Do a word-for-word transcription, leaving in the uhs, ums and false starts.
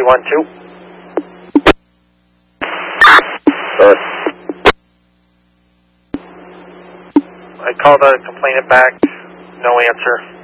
one two. Uh, I called the complainant back, no answer.